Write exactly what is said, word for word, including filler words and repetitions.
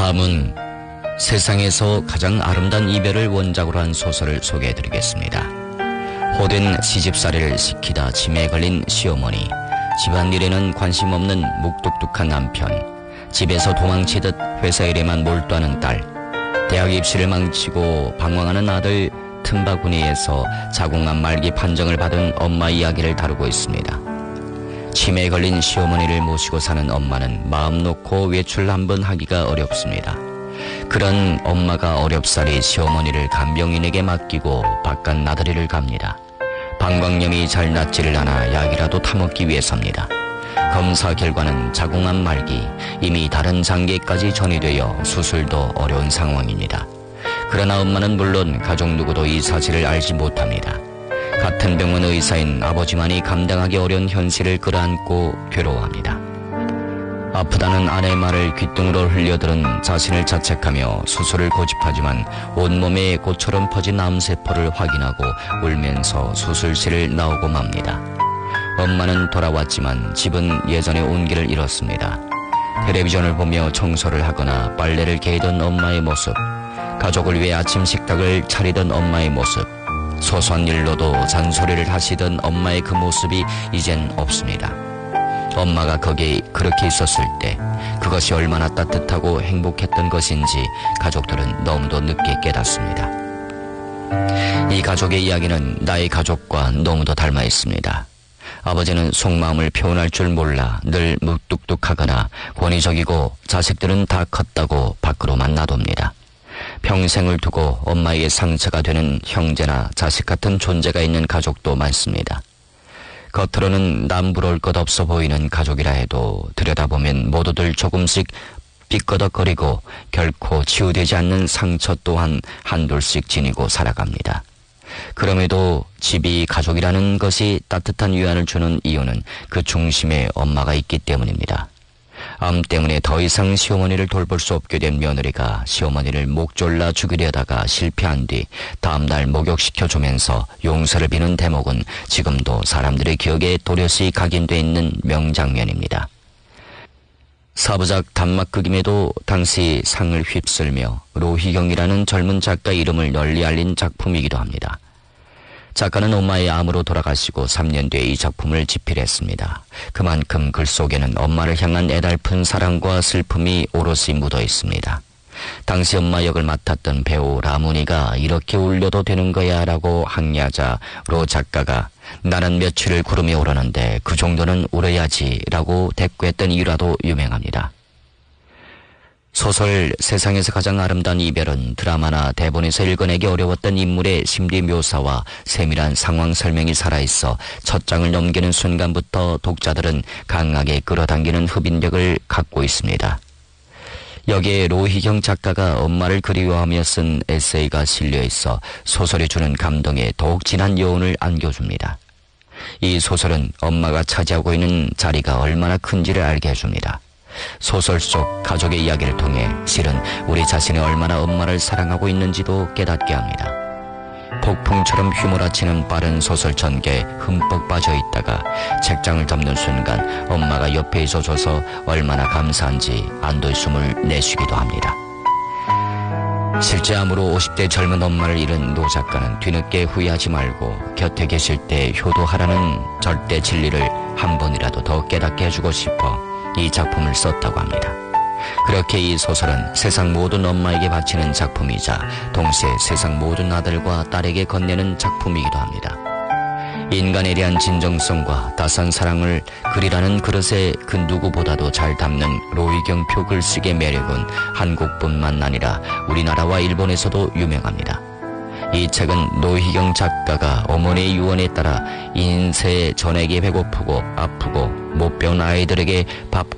다음은 세상에서 가장 아름다운 이별을 원작으로 한 소설을 소개해드리겠습니다. 호된 시집살이를 시키다 치매에 걸린 시어머니, 집안일에는 관심 없는 묵뚝뚝한 남편, 집에서 도망치듯 회사 일에만 몰두하는 딸, 대학 입시를 망치고 방황하는 아들, 틈바구니에서 자궁암 말기 판정을 받은 엄마 이야기를 다루고 있습니다. 치매에 걸린 시어머니를 모시고 사는 엄마는 마음 놓고 외출 한번 하기가 어렵습니다. 그런 엄마가 어렵사리 시어머니를 간병인에게 맡기고 바깥 나들이를 갑니다. 방광염이 잘 낫지를 않아 약이라도 타먹기 위해서입니다. 검사 결과는 자궁암 말기, 이미 다른 장기까지 전이되어 수술도 어려운 상황입니다. 그러나 엄마는 물론 가족 누구도 이 사실을 알지 못합니다. 같은 병원 의사인 아버지만이 감당하기 어려운 현실을 끌어안고 괴로워합니다. 아프다는 아내의 말을 귓등으로 흘려들은 자신을 자책하며 수술을 고집하지만 온몸에 꽃처럼 퍼진 암세포를 확인하고 울면서 수술실을 나오고 맙니다. 엄마는 돌아왔지만 집은 예전의 온기를 잃었습니다. 텔레비전을 보며 청소를 하거나 빨래를 개이던 엄마의 모습, 가족을 위해 아침 식탁을 차리던 엄마의 모습, 소소한 일로도 잔소리를 하시던 엄마의 그 모습이 이젠 없습니다. 엄마가 거기 그렇게 있었을 때 그것이 얼마나 따뜻하고 행복했던 것인지 가족들은 너무도 늦게 깨닫습니다. 이 가족의 이야기는 나의 가족과 너무도 닮아 있습니다. 아버지는 속마음을 표현할 줄 몰라 늘 묵뚝뚝하거나 권위적이고 자식들은 다 컸다고 밖으로만 놔둡니다. 평생을 두고 엄마에게 상처가 되는 형제나 자식 같은 존재가 있는 가족도 많습니다. 겉으로는 남부러울 것 없어 보이는 가족이라 해도 들여다보면 모두들 조금씩 삐끄덕거리고 결코 치유되지 않는 상처 또한 한둘씩 지니고 살아갑니다. 그럼에도 집이 가족이라는 것이 따뜻한 위안을 주는 이유는 그 중심에 엄마가 있기 때문입니다. 암 때문에 더 이상 시어머니를 돌볼 수 없게 된 며느리가 시어머니를 목 졸라 죽이려다가 실패한 뒤 다음날 목욕시켜주면서 용서를 비는 대목은 지금도 사람들의 기억에 도려시 각인돼 있는 명장면입니다. 사부작 단막극임에도 당시 상을 휩쓸며 로희경이라는 젊은 작가 이름을 널리 알린 작품이기도 합니다. 작가는 엄마의 암으로 돌아가시고 삼 년 뒤에 이 작품을 집필했습니다. 그만큼 글 속에는 엄마를 향한 애달픈 사랑과 슬픔이 오롯이 묻어 있습니다. 당시 엄마 역을 맡았던 배우 라무니가 이렇게 울려도 되는 거야 라고 항의하자 로 작가가 나는 며칠을 구름이 오르는데 그 정도는 울어야지 라고 대꾸했던 일화도 유명합니다. 소설 세상에서 가장 아름다운 이별은 드라마나 대본에서 읽어내기 어려웠던 인물의 심리 묘사와 세밀한 상황 설명이 살아있어 첫 장을 넘기는 순간부터 독자들은 강하게 끌어당기는 흡인력을 갖고 있습니다. 여기에 로희경 작가가 엄마를 그리워하며 쓴 에세이가 실려있어 소설이 주는 감동에 더욱 진한 여운을 안겨줍니다. 이 소설은 엄마가 차지하고 있는 자리가 얼마나 큰지를 알게 해줍니다. 소설 속 가족의 이야기를 통해 실은 우리 자신이 얼마나 엄마를 사랑하고 있는지도 깨닫게 합니다. 폭풍처럼 휘몰아치는 빠른 소설 전개에 흠뻑 빠져 있다가 책장을 덮는 순간 엄마가 옆에 있어줘서 얼마나 감사한지 안도의 숨을 내쉬기도 합니다. 실제 암으로 오십 대 젊은 엄마를 잃은 노 작가는 뒤늦게 후회하지 말고 곁에 계실 때 효도하라는 절대 진리를 한 번이라도 더 깨닫게 해주고 싶어 이 작품을 썼다고 합니다. 그렇게 이 소설은 세상 모든 엄마에게 바치는 작품이자 동시에 세상 모든 아들과 딸에게 건네는 작품이기도 합니다. 인간에 대한 진정성과 따스한 사랑을 글이라는 그릇에 그 누구보다도 잘 담는 로희경 표 글쓰기의 매력은 한국뿐만 아니라 우리나라와 일본에서도 유명합니다. 이 책은 노희경 작가가 어머니의 유언에 따라 인세 전에게 배고프고 아프고 못 배운 아이들에게 밥